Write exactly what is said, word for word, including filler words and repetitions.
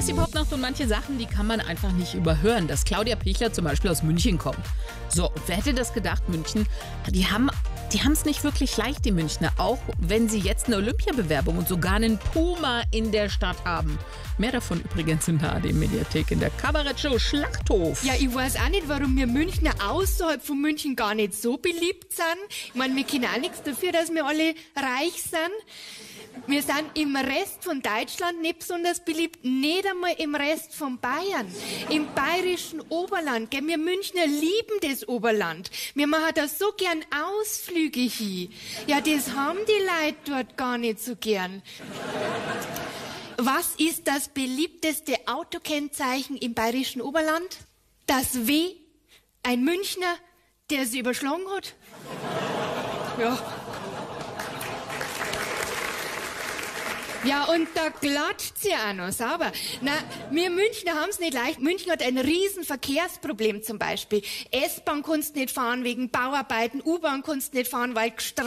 ist überhaupt noch so manche Sachen, die kann man einfach nicht überhören, dass Claudia Pichler zum Beispiel aus München kommt. So, und wer hätte das gedacht, München, die haben die haben es nicht wirklich leicht, die Münchner, auch wenn sie jetzt eine Olympiabewerbung und sogar einen Puma in der Stadt haben. Mehr davon übrigens in der A R D-Mediathek in der Kabarettshow Schlachthof. Ja, ich weiß auch nicht, warum wir Münchner außerhalb von München gar nicht so beliebt sind. Ich meine, wir können auch nichts dafür, dass wir alle reich sind. Wir sind im Rest von Deutschland nicht besonders beliebt, nicht einmal im Rest von Bayern, im bayerischen Oberland. Gell? Wir Münchner lieben das Oberland. Wir machen da so gern Ausflüge hin. Ja, das haben die Leute dort gar nicht so gern. Was ist das beliebteste Autokennzeichen im bayerischen Oberland? Das W. Ein Münchner, der sie überschlagen hat. Ja. Ja, und da klatscht sie auch noch sauber. Na, wir Münchner haben's nicht leicht. München hat ein riesen Verkehrsproblem zum Beispiel. S-Bahn kannst nicht fahren wegen Bauarbeiten, U-Bahn kannst nicht fahren, weil